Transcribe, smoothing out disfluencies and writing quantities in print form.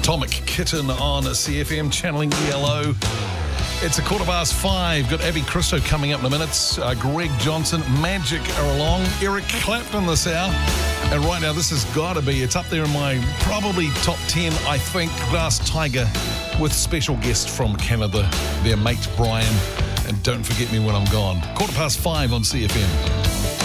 Atomic Kitten on CFM, channeling ELO. It's 5:15. Got Abby Christo coming up in a minute. Greg Johnson, Magic are along. Eric Clapton this hour. And right now, this has got to be, it's up there in my probably top 10, I think, Glass Tiger, with special guest from Canada, their mate Brian. And don't forget me when I'm gone. 5:15 on CFM.